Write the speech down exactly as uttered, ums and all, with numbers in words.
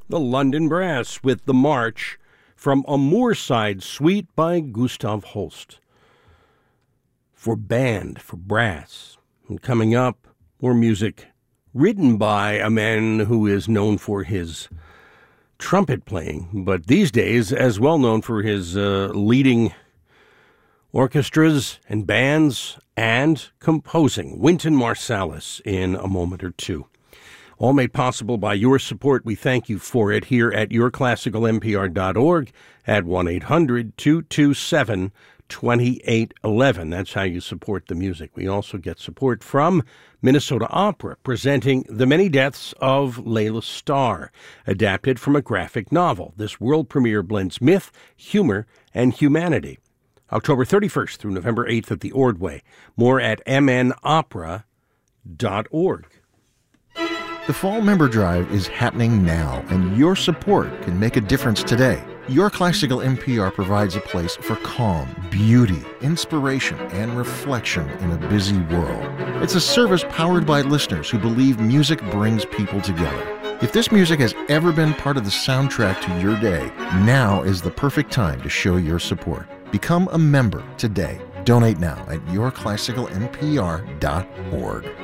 The London Brass with The March from A Moorside Suite by Gustav Holst. For band, for brass. And coming up, more music written by a man who is known for his trumpet playing, but these days as well known for his uh, leading orchestras and bands and composing. Wynton Marsalis in a moment or two. All made possible by your support. We thank you for it here at your classical n p r dot org at one eight hundred two two seven two eight one one. That's how you support the music. We also get support from Minnesota Opera, presenting The Many Deaths of Layla Starr, adapted from a graphic novel. This world premiere blends myth, humor, and humanity. October thirty-first through November eighth at the Ordway. More at m n opera dot org. The Fall Member Drive is happening now, and your support can make a difference today. Your Classical N P R provides a place for calm, beauty, inspiration, and reflection in a busy world. It's a service powered by listeners who believe music brings people together. If this music has ever been part of the soundtrack to your day, now is the perfect time to show your support. Become a member today. Donate now at your classical n p r dot org.